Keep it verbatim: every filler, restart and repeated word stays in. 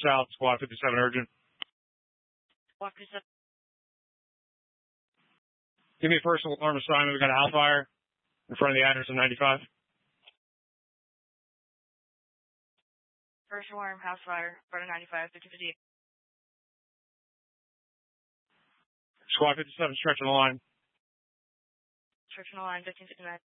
South, Squad fifty-seven urgent. Squad fifty-seven. Give me a first alarm assignment. We got a house fire in front of the address of ninety-five. First alarm, house fire, front of ninety-five, fifty fifty-eight. Squad fifty-seven, stretching the line. Stretching the line, fifteen fifty-nine.